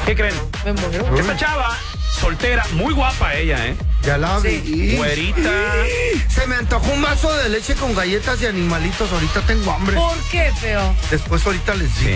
¿Qué creen? Me muero. Esta chava, soltera, muy guapa ella, ¿eh? Ya la vi. Güerita. Se me antojó un vaso de leche con galletas y animalitos. Ahorita tengo hambre. ¿Por qué, feo? Después ahorita les digo.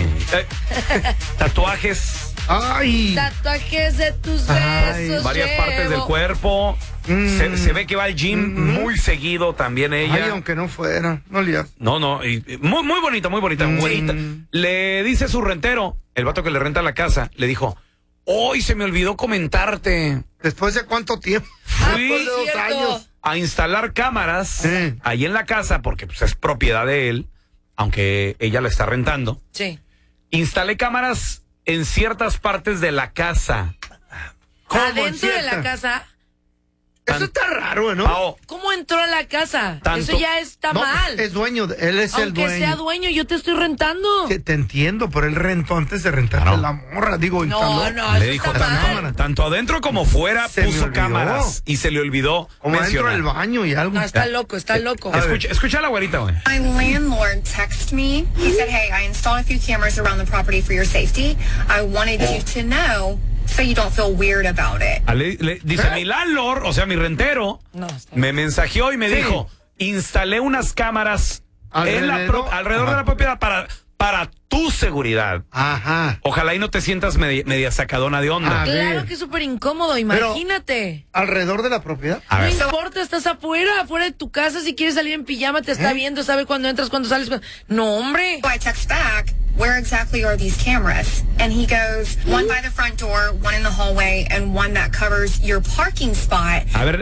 Tatuajes, Ay. Tatuajes de tus Ay, besos. varias partes del cuerpo. Se ve que va al gym muy seguido también ella. Ay, aunque no fuera. No lias. No, muy bonita, güerita. Le dice su rentero, el vato que le renta la casa, le dijo, hoy se me olvidó comentarte. ¿Después de cuánto tiempo? Fui Después de 2 años. a instalar cámaras ahí en la casa, porque pues, es propiedad de él, aunque ella la está rentando. Sí. Instalé cámaras en ciertas partes de la casa. Adentro de la casa. Eso está raro, ¿no? Pao, ¿Cómo entró a la casa? Tanto- Eso ya está No, mal. es dueño, él es el Aunque dueño. sea dueño, yo te estoy rentando. Te entiendo, pero él rentó antes de rentar Claro. la morra, digo, No, instaló. no, le eso dijo está mal. cámara. tanto adentro como fuera Se me puso olvidó. cámaras y se le olvidó Como dentro mencionar. del baño y algo. No, está loco, está loco. Escucha a la güerita, güey. My landlord texted me. He said, hey, I installed a few cameras around the property for your safety. I wanted you to know so you don't feel weird about it. Dice, mi landlord, o sea, mi rentero, No, está me mensajeó y me Sí. dijo, instalé unas cámaras alrededor de la propiedad para tu seguridad. Ajá. Ojalá y no te sientas media sacadona de onda. A Claro ver. que es súper incómodo, imagínate. ¿Alrededor de la propiedad? A No ver. importa, estás afuera de tu casa. Si quieres salir en pijama, te está viendo, sabe cuándo entras, cuándo sales. No, hombre. So I text back, where exactly are these cameras? And he goes, one by the front door, one in the hallway, and one that covers your parking spot. A ver,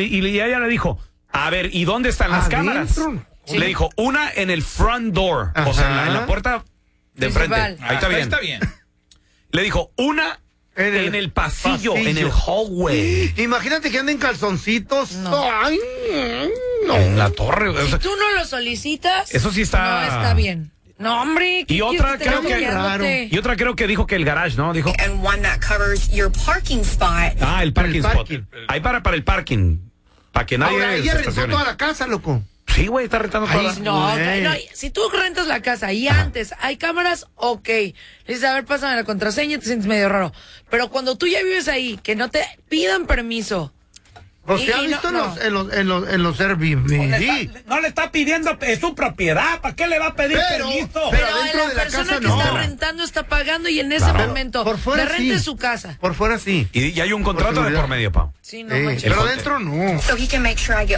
y ella le dijo, a ver, ¿y dónde están las cámaras? ¿Adentro? Le dijo, una en el front door, o sea, en la puerta de enfrente. Principal. Ahí está bien. Le dijo, una en el pasillo, en el hallway. Imagínate que anden calzoncitos. No. Ay, no. En la torre. o Si sea, tú no lo solicitas, Eso sí está- no está bien. No, hombre. ¿qué Y otra quieres creo tener que peleándote? Y otra creo que dijo que el garage, ¿no? Dijo, And one that covers your parking spot. el parking El spot. parking. Ahí para el parking. Para que nadie Ahora, se ella rentó estacione. toda la casa, loco. Sí, güey, está rentando toda Ay, la... No, Güey. no, si tú rentas la casa y antes hay cámaras, ok. Le dices, a ver, pásame la contraseña, te sientes medio raro. Pero cuando tú ya vives ahí, que no te pidan permiso. Pues Y- se ha y visto no- en los Airbnb. No le está pidiendo, es su propiedad, ¿para qué le va a pedir Pero- permiso? Pero adentro la de la persona casa que no. está rentando está pagando y en ese Claro. momento Por fuera le rente sí. su casa. Por fuera sí. Y hay un contrato de seguridad. por medio, Pau. Sí, no Sí, manches. pero adentro no. So he can make sure I get